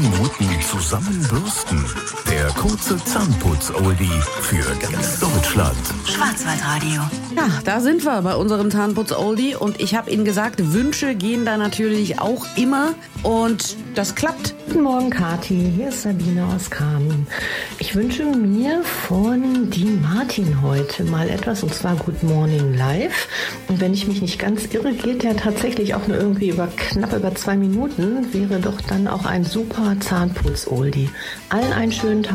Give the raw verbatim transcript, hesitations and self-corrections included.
Minuten zusammenbürsten. Der kurze Zahnputz-Oldie für ganz Deutschland. Schwarzwaldradio. Ja, da sind wir bei unserem Zahnputz-Oldie und ich habe Ihnen gesagt, Wünsche gehen da natürlich auch immer und das klappt. Guten Morgen, Kathi. Hier ist Sabine aus Kamen. Ich wünsche mir von Dean Martin heute mal etwas, und zwar Good Morning Live. Und wenn ich mich nicht ganz irre, geht der tatsächlich auch nur irgendwie über knapp über zwei Minuten. Wäre doch dann auch ein super Zahnputz-Oldie. Allen einen schönen Tag.